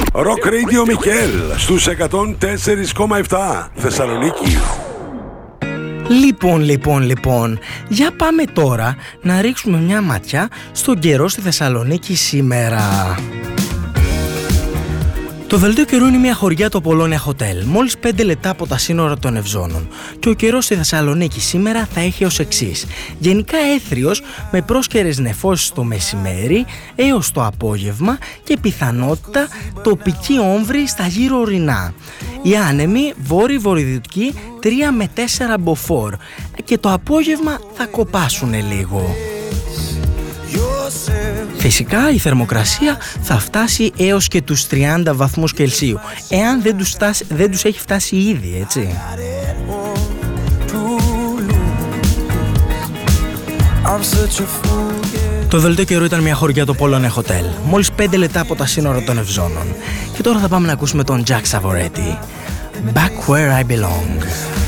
Rock Radio Μικέλ στους 104,7 Θεσσαλονίκη. Λοιπόν, για πάμε τώρα να ρίξουμε μια ματιά στον καιρό στη Θεσσαλονίκη σήμερα. Το δελτίο καιρού είναι μια χωριά, το Πολώνια Hotel, μόλις 5 λεπτά από τα σύνορα των Ευζώνων. Και ο καιρός στη Θεσσαλονίκη σήμερα θα έχει ως εξής. Γενικά έθριος με πρόσκαιρες νεφώσεις το μεσημέρι έως το απόγευμα και πιθανότητα τοπική όμβρη στα γύρω ορεινά. Οι άνεμοι βόρειο-βορειοδυτικοί 3 με 4 μποφόρ και το απόγευμα θα κοπάσουν λίγο. Φυσικά η θερμοκρασία θα φτάσει έως και τους 30 βαθμούς Κελσίου, εάν δεν τους έχει φτάσει ήδη, έτσι. Το δελτίο καιρού ήταν μια χωριά, το Πολώνια Hotel, μόλις 5 λεπτά από τα σύνορα των Ευζώνων. Και τώρα θα πάμε να ακούσουμε τον Jack Savoretti, Back Where I Belong.